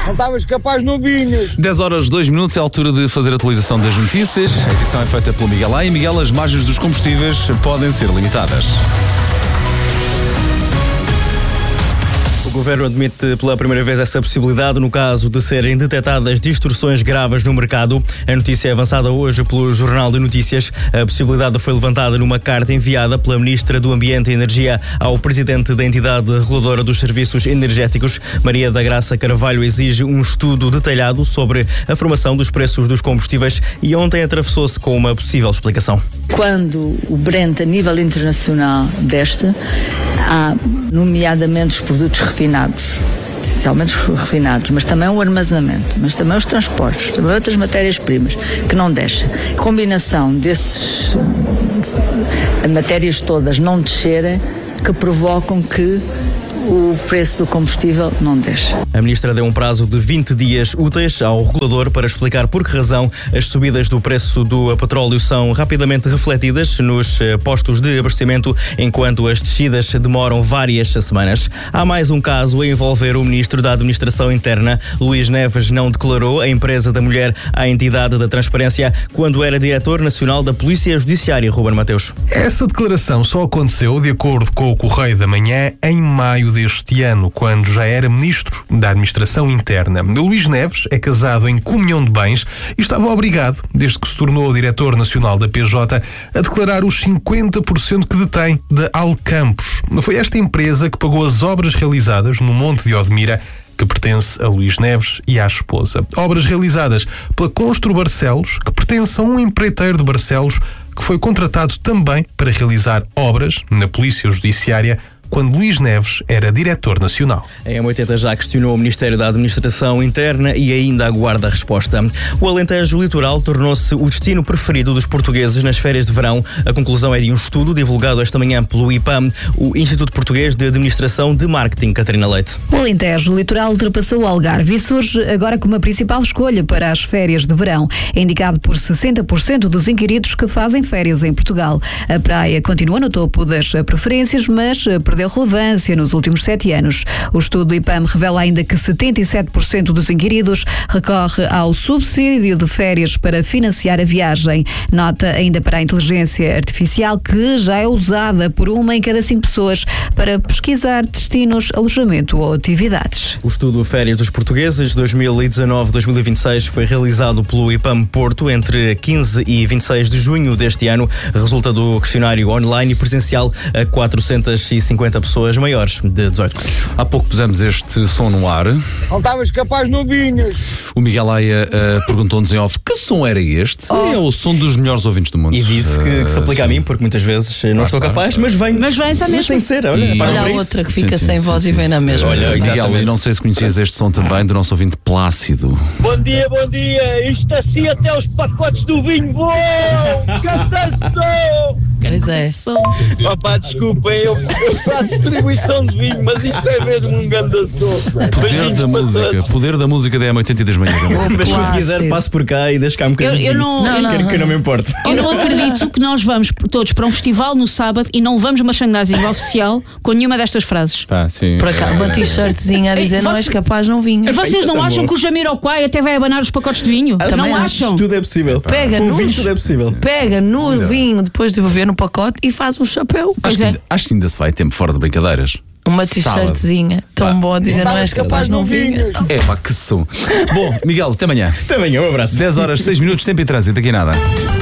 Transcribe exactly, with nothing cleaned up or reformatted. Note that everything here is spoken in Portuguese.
Não estavas capaz, não vinhas. dez horas, dois minutos, é a altura de fazer a atualização das notícias. A edição é feita pelo Miguel A. E Miguel, as margens dos combustíveis podem ser limitadas. O Governo admite pela primeira vez essa possibilidade no caso de serem detectadas distorções graves no mercado. A notícia é avançada hoje pelo Jornal de Notícias. A possibilidade foi levantada numa carta enviada pela Ministra do Ambiente e Energia ao Presidente da entidade reguladora dos serviços energéticos. Maria da Graça Carvalho exige um estudo detalhado sobre a formação dos preços dos combustíveis e ontem atravessou-se com uma possível explicação. Quando o Brent a nível internacional desce, há nomeadamente os produtos refinados, essencialmente os refinados, mas também o armazenamento, mas também os transportes, também outras matérias-primas que não descem. A combinação desses matérias todas não descerem que provocam que o preço do combustível não desce. A Ministra deu um prazo de vinte dias úteis ao regulador para explicar por que razão as subidas do preço do petróleo são rapidamente refletidas nos postos de abastecimento, enquanto as descidas demoram várias semanas. Há mais um caso a envolver o Ministro da Administração Interna. Luís Neves não declarou a empresa da mulher à entidade da transparência quando era Diretor Nacional da Polícia Judiciária. Ruben Mateus. Essa declaração só aconteceu, de acordo com o Correio da Manhã, em maio deste ano, quando já era Ministro da Administração Interna. Luís Neves é casado em comunhão de bens e estava obrigado, desde que se tornou Diretor Nacional da P J, a declarar os cinquenta por cento que detém da Alcampos. Foi esta empresa que pagou as obras realizadas no Monte de Odmira, que pertence a Luís Neves e à esposa. Obras realizadas pela Constru Barcelos, que pertence a um empreiteiro de Barcelos, que foi contratado também para realizar obras na Polícia Judiciária, quando Luís Neves era Diretor Nacional. A M oitenta já questionou o Ministério da Administração Interna e ainda aguarda a resposta. O Alentejo Litoral tornou-se o destino preferido dos portugueses nas férias de verão. A conclusão é de um estudo divulgado esta manhã pelo I P A M, o Instituto Português de Administração de Marketing. Catarina Leite. O Alentejo Litoral ultrapassou o Algarve e surge agora como a principal escolha para as férias de verão. É indicado por sessenta por cento dos inquiridos que fazem férias em Portugal. A praia continua no topo das preferências, mas perdeu relevância nos últimos sete anos. O estudo do I P A M revela ainda que setenta e sete por cento dos inquiridos recorre ao subsídio de férias para financiar a viagem. Nota ainda para a inteligência artificial que já é usada por uma em cada cinco pessoas para pesquisar destinos, alojamento ou atividades. O estudo Férias dos Portugueses dois mil e dezanove a dois mil e vinte e seis foi realizado pelo I P A M Porto entre quinze e vinte e seis de junho deste ano. Resulta do questionário online e presencial a quatrocentas e cinquenta pessoas maiores de dezoito anos. Há pouco pusemos este som no ar. Não estavas capaz, não vinhas. O Miguel Aia uh, perguntou-nos em off que som era este. Oh. É o som dos melhores ouvintes do mundo. E disse que, que se aplica uh, a mim, porque muitas vezes não estou claro, capaz, claro. mas vem. Mas vem, mesmo. Mas tem de ser, olha. E olha a outra que fica sim, sem sim, voz sim, e vem na mesma. Olha, Miguel, eu não sei se conhecias este som também do nosso ouvinte Plácido. Bom dia, bom dia. Isto assim até os pacotes do vinho voam. Cantação! Pois é. Opa, desculpem, eu, eu faço distribuição de vinho, mas isto é mesmo um ganda soça. Poder da música, todos. Poder da música da M oitenta e das manhãs. Mas quando quiser, passe por cá e deixe cá um bocadinho. Eu, eu não, não, não, que, que não me importa. Eu não acredito que nós vamos todos para um festival no sábado e não levamos merchandising oficial com nenhuma destas frases. Pá, sim. Por acaso, uma t-shirtzinha a dizer não és capaz, não vinha. Vocês não acham que o Jamiroquai até vai abanar os pacotes de vinho? Ah, não acham? Tudo é possível. Pega no nos, vinho, tudo é possível. Pega no não. vinho depois de beber no pacote e faz um chapéu. Acho que, ainda, acho que ainda se vai tempo fora de brincadeiras. Uma t-shirtzinha tão boa a dizer não és capaz, não vinhas. É pá, que som. Bom, Miguel, até amanhã. Até amanhã, um abraço. dez horas, seis minutos, tempo em trânsito, aqui nada.